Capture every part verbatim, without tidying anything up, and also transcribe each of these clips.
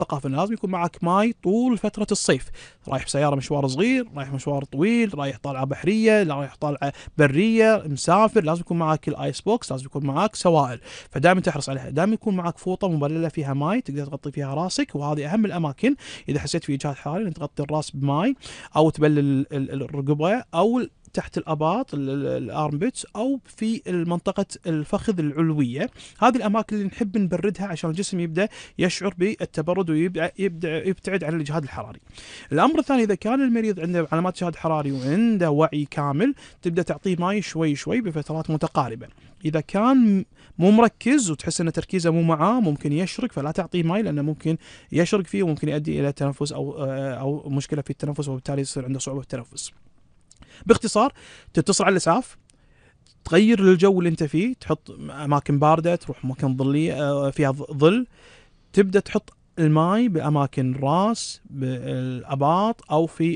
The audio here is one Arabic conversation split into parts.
ثقافة إنه لازم يكون معك ماي طول فترة الصيف. رايح بسيارة مشوار صغير، رايح مشوار طويل، رايح طالعة بحرية، لا رايح طالعة برية، مسافر، لازم يكون معك الايس بوكس، لازم يكون معك سوائل. فدائما تحرص عليها. دائما يكون معك فوطة مبللة فيها ماي تقدر تغطي فيها راسك، وهذه أهم الأماكن إذا حسيت في إجهاد حراري، إن تغطي الراس بماي، أو تبلل الرقبة، أو تحت الاباط الارم بيتس، او في منطقه الفخذ العلويه. هذه الاماكن اللي نحب نبردها عشان الجسم يبدا يشعر بالتبرد ويبدا يبدا يبتعد عن الاجهاد الحراري. الامر الثاني، اذا كان المريض عنده علامات اجهاد حراري وعنده وعي كامل، تبدا تعطيه ماي شوي شوي بفترات متقاربه. اذا كان مو مركز وتحس ان تركيزه مو معاه، ممكن يشرق، فلا تعطيه ماي لانه ممكن يشرق فيه وممكن يؤدي الى تنفس او او مشكله في التنفس، وبالتالي يصير عنده صعوبه في التنفس. باختصار، تتصل على الاسعاف، تغير الجو اللي انت فيه، تحط اماكن بارده، تروح مكان ظليه فيها ظل، تبدا تحط الماء باماكن الراس، بالاباط، او في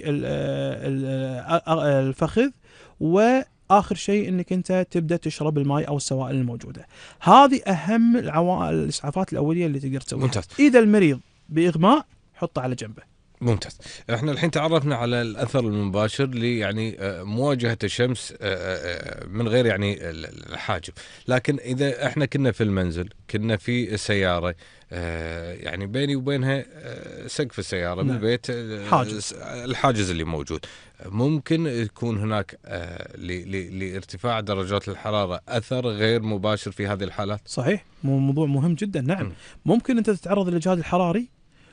الفخذ، واخر شيء انك انت تبدا تشرب الماء او السوائل الموجوده. هذه اهم العوامل الاسعافات الاوليه اللي تقدر تسويها. ممتاز. اذا المريض باغماء، حطه على جنبه. ممتاز. احنا الحين تعرفنا على الاثر المباشر ل يعني مواجهه الشمس من غير يعني الحاجب، لكن اذا احنا كنا في المنزل، كنا في السياره، يعني بيني وبينها سقف السياره نعم. بالبيت، حاجز. الحاجز اللي موجود، ممكن يكون هناك لارتفاع درجات الحراره اثر غير مباشر في هذه الحالات. صحيح، موضوع مهم جدا. نعم. م. ممكن انت تتعرض للاجهاد الحراري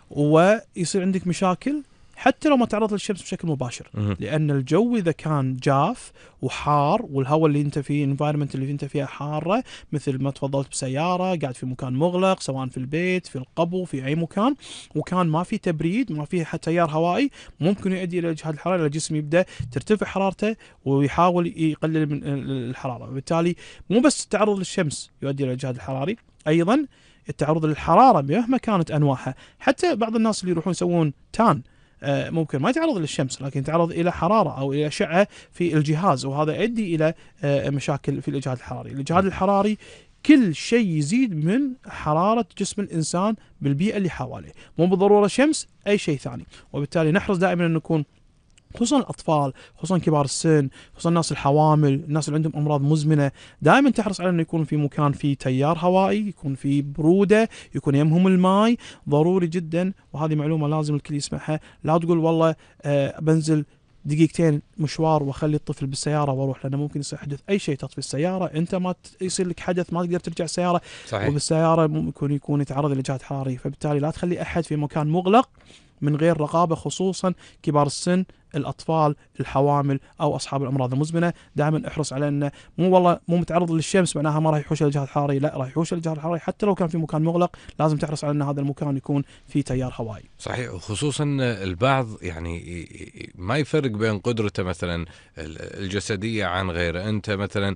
ويصير عندك مشاكل حتى لو ما تعرض للشمس بشكل مباشر، م. لان الجو اذا كان جاف وحار، والهواء اللي انت فيه، الانفايرمنت اللي انت فيها حاره، مثل ما تفضلت بسياره، قاعد في مكان مغلق، سواء في البيت، في القبو، في اي مكان، وكان ما في تبريد، ما في حتى تيار هوائي، ممكن يؤدي الى اجهاد الحراري. الجسم يبدا ترتفع حرارته ويحاول يقلل من الحراره، وبالتالي مو بس التعرض للشمس يؤدي الى الاجهاد الحراري، ايضا التعرض للحراره مهما كانت انواعها. حتى بعض الناس اللي يروحون يسوون تان، ممكن ما يتعرض للشمس، لكن يتعرض الى حراره او الى اشعه في الجهاز، وهذا يؤدي الى مشاكل في الاجهاد الحراري. الاجهاد الحراري كل شيء يزيد من حراره جسم الانسان بالبيئه اللي حواليه، مو بالضروره شمس، اي شيء ثاني. وبالتالي نحرص دائما ان نكون، خصوصا الاطفال، خصوصا كبار السن، خصوصا الناس الحوامل، الناس اللي عندهم امراض مزمنه، دائما تحرص على انه يكون في مكان فيه تيار هوائي، يكون فيه بروده، يكون يمهم الماء، ضروري جدا. وهذه معلومه لازم الكل يسمعها. لا تقول والله آه بنزل دقيقتين مشوار واخلي الطفل بالسياره واروح، لانه ممكن يصير حدث اي شيء، تطفي السياره، انت ما يصير لك حدث، ما تقدر ترجع السياره. صحيح. وبالسياره ممكن يكون يتعرض لاجهاد حراري. فبالتالي لا تخلي احد في مكان مغلق من غير رقابه، خصوصا كبار السن، الاطفال، الحوامل، او اصحاب الامراض المزمنه. دائما احرص على انه مو والله مو متعرض للشمس معناها ما راح يحوش الاجهاد الحراري، لا، راح يحوش الاجهاد الحراري حتى لو كان في مكان مغلق. لازم تحرص على ان هذا المكان يكون فيه تيار هوائي. صحيح. وخصوصا البعض يعني ما يفرق بين قدرته مثلا الجسديه عن غيره. انت مثلا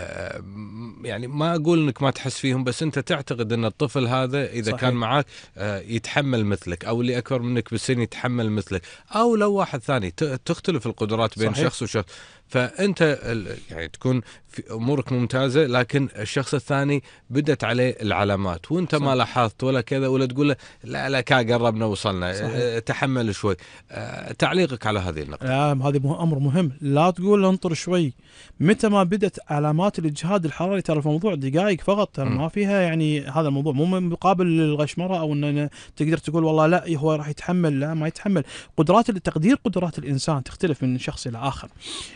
يعني ما اقول انك ما تحس فيهم، بس انت تعتقد ان الطفل هذا اذا صحيح. كان معك يتحمل مثلك، او اللي اكبر منك بالسن يتحمل مثلك، او لو واحد ثاني، تختلف القدرات بين صحيح. شخص وشخص. فأنت يعني تكون في أمورك ممتازة، لكن الشخص الثاني بدت عليه العلامات وانت صحيح. ما لاحظت ولا كذا، ولا تقول له لا لا كا قربنا وصلنا صحيح. تحمل شوي. تعليقك على هذه النقطة؟ لا، هذا أمر مهم. لا تقول انطر شوي. متى ما بدت علامات الإجهاد الحراري، ترى الموضوع دقائق فقط، ترى ما فيها يعني هذا الموضوع مو مقابل للغشمرة، أو أن تقدر تقول والله لا هو راح يتحمل. لا، ما يتحمل. قدرات التقدير قدرات الإنسان تختلف من شخص إلى آخر.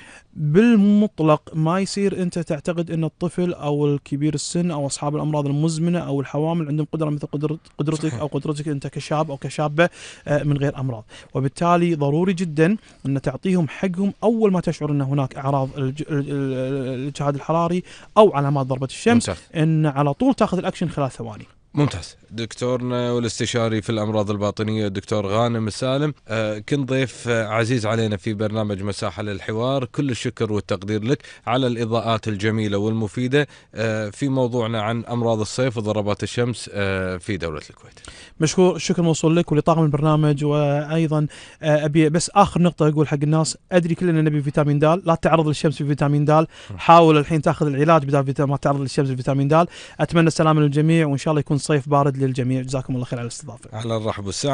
بالمطلق ما يصير انت تعتقد ان الطفل او الكبير السن او اصحاب الامراض المزمنه او الحوامل عندهم قدره مثل قدرتك او قدرتك انت كشاب او كشابه من غير امراض. وبالتالي ضروري جدا ان تعطيهم حقهم اول ما تشعر ان هناك اعراض الاجهاد الحراري او علامات ضربه الشمس، ممتاز. ان على طول تاخذ الاكشن خلال ثواني. ممتاز. دكتورنا والاستشاري في الأمراض الباطنية الدكتور غانم السالم، آه كنت ضيف آه عزيز علينا في برنامج مساحة للحوار. كل الشكر والتقدير لك على الإضاءات الجميلة والمفيدة آه في موضوعنا عن أمراض الصيف وضربات الشمس آه في دولة الكويت. مشكور، الشكر موصول لك ولطاقم البرنامج. وأيضا آه أبي بس آخر نقطة أقول حق الناس، أدري كلنا نبي فيتامين د، لا تعرض للشمس في فيتامين د، حاول الحين تأخذ العلاج بدل ما تعرض للشمس في فيتامين د. أتمنى السلامة للجميع، وإن شاء الله يكون صيف بارد للجميع. جزاكم الله خير على الاستضافة. على الرحب والسعة.